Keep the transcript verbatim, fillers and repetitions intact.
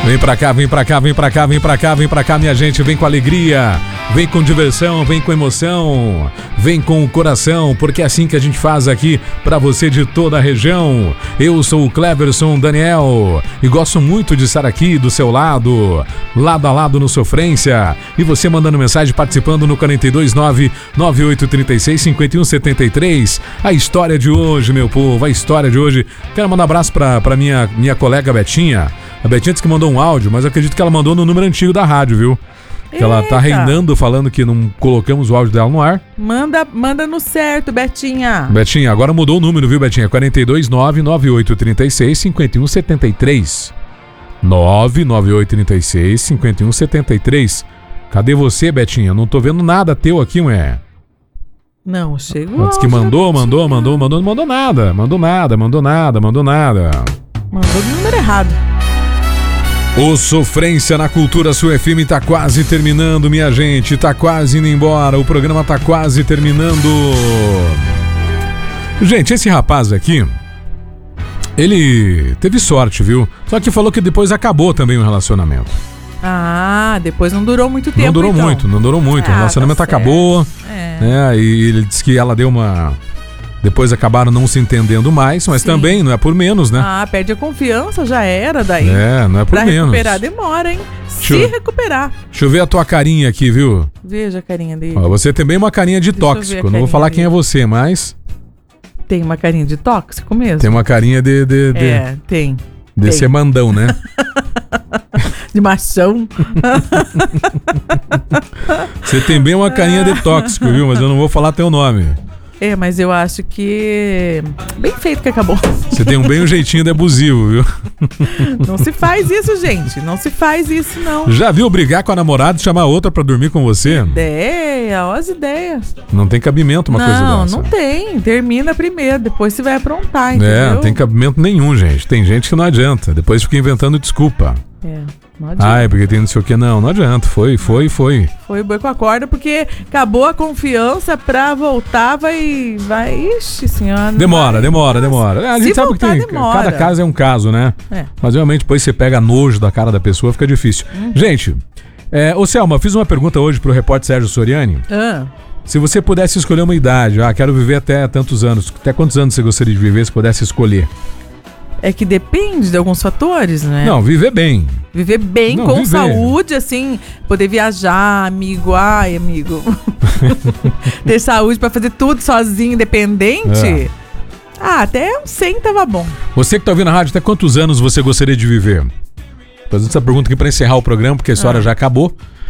Vem pra cá, vem pra cá, vem pra cá, vem pra cá, vem pra cá, minha gente. Vem com alegria, vem com diversão, vem com emoção, vem com o coração, porque é assim que a gente faz aqui pra você de toda a região. Eu sou o Cleverson Daniel e gosto muito de estar aqui do seu lado, lado a lado no Sofrência. E você mandando mensagem, participando no quarenta e dois nove, nove oito três seis, cinco um sete três. A história de hoje, meu povo, a história de hoje. Quero mandar um abraço pra, pra minha, minha colega Betinha. A Betinha disse que mandou um áudio, mas eu acredito que ela mandou no número antigo da rádio, viu? Que ela tá reinando, falando que não colocamos o áudio dela no ar. Manda, manda no certo, Betinha. Betinha, agora mudou o número, viu, Betinha? quarenta e dois nove, nove oito três seis, cinco um sete três. nove nove oito três seis, cinco um sete três. Cadê você, Betinha? Não tô vendo nada teu aqui, ué. Não, chegou. Diz que mandou, mandou, mandou, mandou, não mandou nada. Mandou nada, mandou nada, mandou nada. Mandou o número errado. O Sofrência na Cultura Sul F M tá quase terminando, minha gente. Tá quase indo embora. O programa tá quase terminando. Gente, esse rapaz aqui, ele teve sorte, viu? Só que falou que depois acabou também o relacionamento. Ah, depois não durou muito tempo. Não durou então. muito, não durou muito. Ah, o relacionamento tá acabou. É. Né? E ele disse que ela deu uma... Depois acabaram não se entendendo mais, mas Sim. também não é por menos, né? Ah, perde a confiança, já era daí. É, não é por pra menos. Pra recuperar demora, hein? Deixa Se eu... recuperar. Deixa eu ver a tua carinha aqui, viu? Veja a carinha dele. Ó, você tem bem uma carinha de Deixa tóxico. Não vou falar dele. Quem é você, mas... Tem uma carinha de tóxico mesmo? Tem uma carinha de... de, de... É, tem. De ser mandão, né? De machão. Você tem bem uma carinha de tóxico, viu? Mas eu não vou falar teu nome. É, mas eu acho que... Bem feito que acabou. Você tem um bem um jeitinho de abusivo, viu? Não se faz isso, gente. Não se faz isso, não. Já viu brigar com a namorada e chamar outra pra dormir com você? Ideia, ó as ideias. Não tem cabimento uma não, coisa dessa. Não, não tem. Termina primeiro, depois você vai aprontar, entendeu? É, não tem cabimento nenhum, gente. Tem gente que não adianta. Depois fica inventando desculpa. É, não adianta. Ai, porque tem não sei o que. Não, não adianta. Foi, foi, foi. Foi boi com a corda, porque acabou a confiança pra voltar, vai... vai ixi, senhora. Demora, vai, demora, demora. A gente sabe voltar, que tem, demora. Cada caso é um caso, né? É. Mas realmente depois você pega nojo da cara da pessoa, fica difícil. Hum. Gente, é, ô Selma, fiz uma pergunta hoje pro repórter Sérgio Soriani. Ah. Se você pudesse escolher uma idade, ah, quero viver até tantos anos. Até quantos anos você gostaria de viver se pudesse escolher? É que depende de alguns fatores, né? Não, viver bem. Viver bem, Não, com viver. saúde, assim, poder viajar, amigo, ai, amigo. Ter saúde pra fazer tudo sozinho, independente. É. Ah, até uns cem tava bom. Você que tá ouvindo a rádio, até quantos anos você gostaria de viver? Tô fazendo essa pergunta aqui pra encerrar o programa, porque a história ah. já acabou.